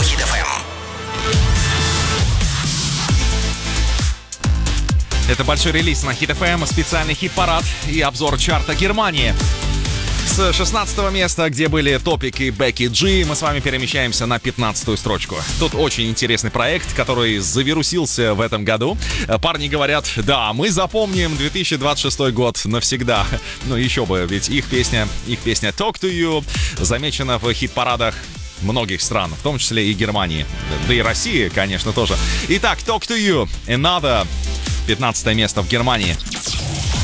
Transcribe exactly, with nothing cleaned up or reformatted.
Хит эф эм. Это большой релиз на Хит эф эм, специальный хит-парад и обзор чарта Германии. С шестнадцатого места, где были Топик и Бекки Джи, мы с вами перемещаемся на пятнадцатую строчку. Тут очень интересный проект, который завирусился в этом году. Парни говорят, да, мы запомним две тысячи двадцать шестой год навсегда. Ну еще бы, ведь их песня, их песня Talk to You замечена в хит-парадах многих стран, в том числе и Германии. Да и России, конечно, тоже. Итак, Talk to You, Another, пятнадцатое место в Германии.